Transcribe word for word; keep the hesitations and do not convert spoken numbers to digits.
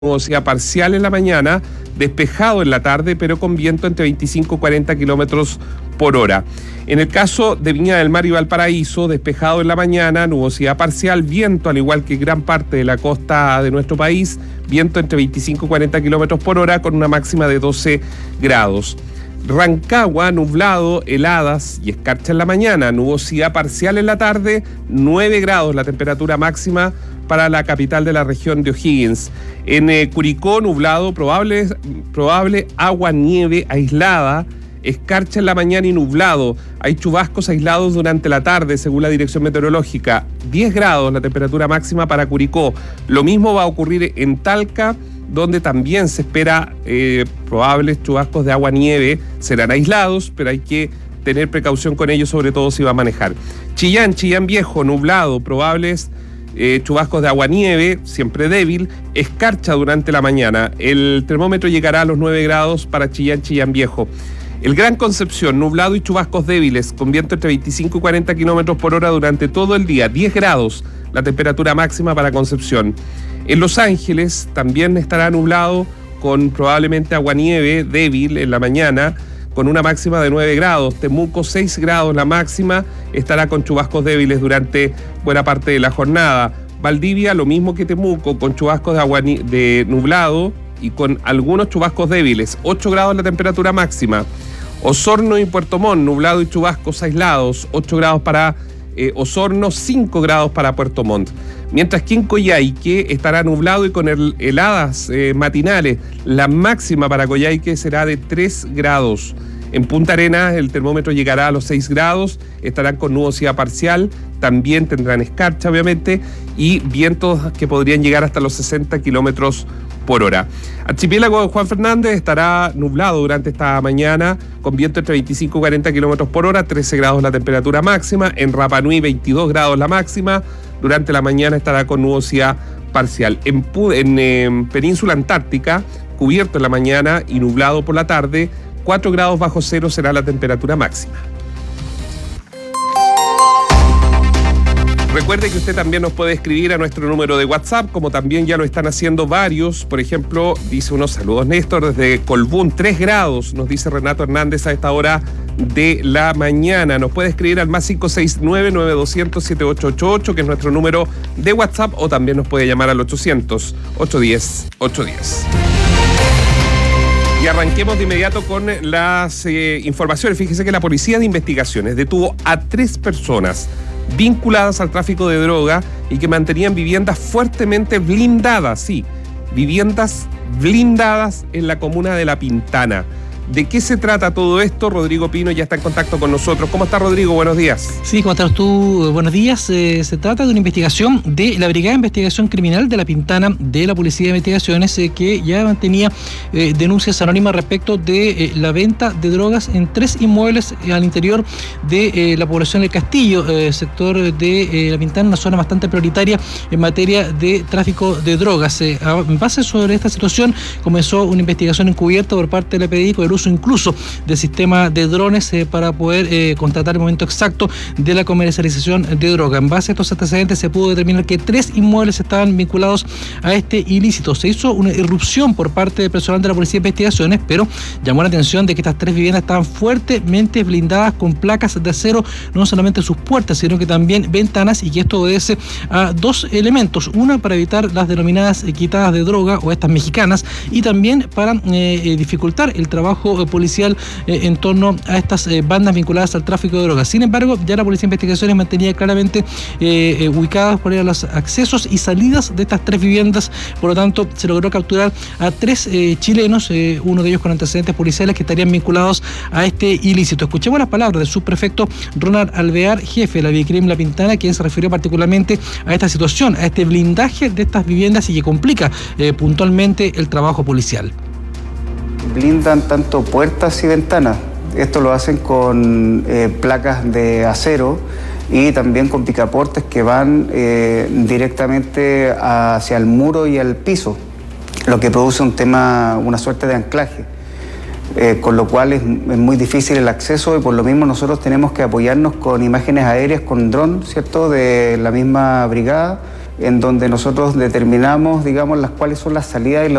nubosidad parcial en la mañana, despejado en la tarde, pero con viento entre veinticinco y cuarenta kilómetros por hora. En el caso de Viña del Mar y Valparaíso, despejado en la mañana, nubosidad parcial, viento al igual que gran parte de la costa de nuestro país, viento entre veinticinco y cuarenta kilómetros por hora con una máxima de doce grados. Rancagua, nublado, heladas y escarcha en la mañana, nubosidad parcial en la tarde, nueve grados la temperatura máxima para la capital de la región de O'Higgins. En eh, Curicó, nublado, probable, probable agua, nieve aislada, escarcha en la mañana y nublado. Hay chubascos aislados durante la tarde, según la dirección meteorológica. diez grados la temperatura máxima para Curicó. Lo mismo va a ocurrir en Talca, donde también se espera eh, probables chubascos de agua-nieve. Serán aislados, pero hay que tener precaución con ellos, sobre todo si va a manejar. Chillán, Chillán Viejo, nublado, probables eh, chubascos de agua-nieve, siempre débil, escarcha durante la mañana. El termómetro llegará a los nueve grados para Chillán, Chillán Viejo. El Gran Concepción, nublado y chubascos débiles, con viento entre veinticinco y cuarenta kilómetros por hora durante todo el día, diez grados la temperatura máxima para Concepción. En Los Ángeles también estará nublado con probablemente aguanieve débil en la mañana, con una máxima de nueve grados. Temuco, seis grados la máxima, estará con chubascos débiles durante buena parte de la jornada. Valdivia, lo mismo que Temuco, con chubascos de, aguani- de nublado y con algunos chubascos débiles, ocho grados la temperatura máxima. Osorno y Puerto Montt, nublado y chubascos aislados, ocho grados para eh, Osorno, cinco grados para Puerto Montt. Mientras que en Coyhaique estará nublado y con el, heladas eh, matinales. La máxima para Coyhaique será de tres grados. En Punta Arenas el termómetro llegará a los seis grados, estarán con nubosidad parcial, también tendrán escarcha obviamente, y vientos que podrían llegar hasta los sesenta kilómetros por hora. Archipiélago de Juan Fernández estará nublado durante esta mañana, con viento entre veinticinco y cuarenta kilómetros por hora, trece grados la temperatura máxima. En Rapa Nui, veintidós grados la máxima. Durante la mañana estará con nubosidad parcial. En, en, en Península Antártica, cubierto en la mañana y nublado por la tarde, cuatro grados bajo cero será la temperatura máxima. Recuerde que usted también nos puede escribir a nuestro número de WhatsApp, como también ya lo están haciendo varios. Por ejemplo, dice unos saludos Néstor desde Colbún, tres grados, nos dice Renato Hernández a esta hora de la mañana. Nos puede escribir al más cinco seis nueve, nueve dos cero cero, siete ocho ocho ocho, que es nuestro número de WhatsApp, o también nos puede llamar al ochocientos, ochocientos diez, ochocientos diez. Y arranquemos de inmediato con las eh, informaciones. Fíjese que la Policía de Investigaciones detuvo a tres personas vinculadas al tráfico de droga y que mantenían viviendas fuertemente blindadas, sí, viviendas blindadas en la comuna de La Pintana. ¿De qué se trata todo esto? Rodrigo Pino ya está en contacto con nosotros. ¿Cómo está, Rodrigo? Buenos días. Sí, ¿cómo estás tú? Buenos días. Eh, se trata de una investigación de la Brigada de Investigación Criminal de La Pintana de la Policía de Investigaciones, eh, que ya mantenía eh, denuncias anónimas respecto de eh, la venta de drogas en tres inmuebles eh, al interior de eh, la población del Castillo, eh, sector de eh, La Pintana, una zona bastante prioritaria en materia de tráfico de drogas. Eh, en base sobre esta situación comenzó una investigación encubierta por parte de la P D I con el uso incluso del sistema de drones eh, para poder eh, constatar el momento exacto de la comercialización de droga. En base a estos antecedentes se pudo determinar que tres inmuebles estaban vinculados a este ilícito. Se hizo una irrupción por parte del personal de la Policía de Investigaciones, pero llamó la atención de que estas tres viviendas estaban fuertemente blindadas con placas de acero, no solamente sus puertas, sino que también ventanas, y que esto obedece a dos elementos: una, para evitar las denominadas quitadas de droga, o estas mexicanas, y también para eh, dificultar el trabajo policial eh, en torno a estas eh, bandas vinculadas al tráfico de drogas. Sin embargo, ya la Policía de Investigaciones mantenía claramente eh, eh, ubicadas por ahí los accesos y salidas de estas tres viviendas. Por lo tanto, se logró capturar a tres eh, chilenos, eh, uno de ellos con antecedentes policiales, que estarían vinculados a este ilícito. Escuchemos las palabras del subprefecto Ronald Alvear, jefe de la Vicrim La Pintana, quien se refirió particularmente a esta situación, a este blindaje de estas viviendas y que complica eh, puntualmente el trabajo policial. Blindan tanto puertas y ventanas. Esto lo hacen con eh, placas de acero y también con picaportes que van eh, directamente hacia el muro y al piso, lo que produce un tema, una suerte de anclaje, eh, con lo cual es, es muy difícil el acceso, y por lo mismo nosotros tenemos que apoyarnos con imágenes aéreas, con dron, ¿cierto?, de la misma brigada, en donde nosotros determinamos, digamos, las cuáles son las salidas y las